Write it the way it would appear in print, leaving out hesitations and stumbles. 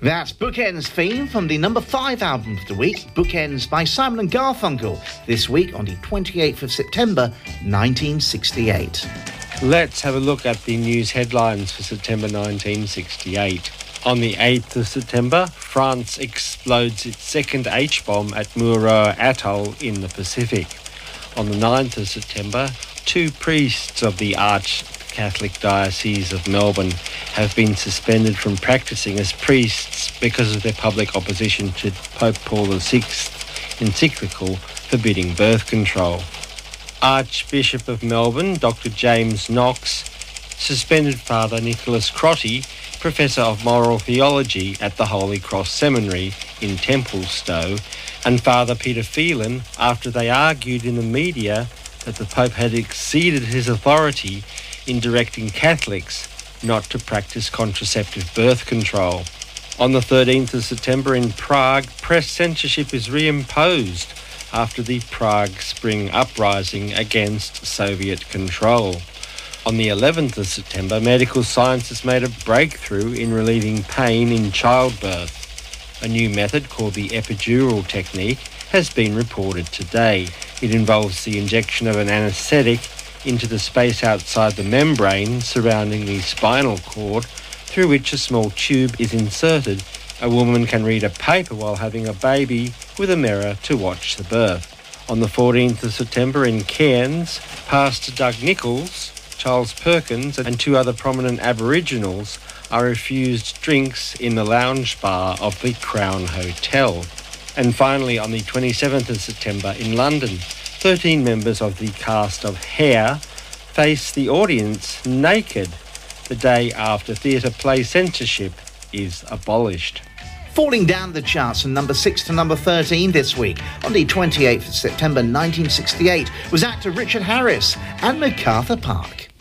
That's Bookends theme from the number 5 album of the week, Bookends by Simon and Garfunkel, this week on the 28th of September 1968. Let's have a look at the news headlines for September 1968. On the 8th of September, France explodes its second H-bomb at Mururoa Atoll in the Pacific. On the 9th of September, 2 priests of the Arch-Catholic Diocese of Melbourne have been suspended from practising as priests because of their public opposition to Pope Paul VI's encyclical forbidding birth control. Archbishop of Melbourne, Dr. James Knox, suspended Father Nicholas Crotty, Professor of Moral Theology at the Holy Cross Seminary in Templestowe, and Father Peter Phelan after they argued in the media that the Pope had exceeded his authority in directing Catholics not to practice contraceptive birth control. On the 13th of September in Prague, press censorship is reimposed after the Prague Spring Uprising against Soviet control. On the 11th of September, medical science has made a breakthrough in relieving pain in childbirth. A new method called the epidural technique has been reported today. It involves the injection of an anaesthetic into the space outside the membrane surrounding the spinal cord, through which a small tube is inserted. A woman can read a paper while having a baby with a mirror to watch the birth. On the 14th of September in Cairns, Pastor Doug Nichols, Charles Perkins and 2 other prominent Aboriginals are refused drinks in the lounge bar of the Crown Hotel. And finally, on the 27th of September in London, 13 members of the cast of Hair face the audience naked the day after theatre play censorship is abolished. Falling down the charts from number 6 to number 13 this week, on the 28th of September 1968, was actor Richard Harris and MacArthur Park.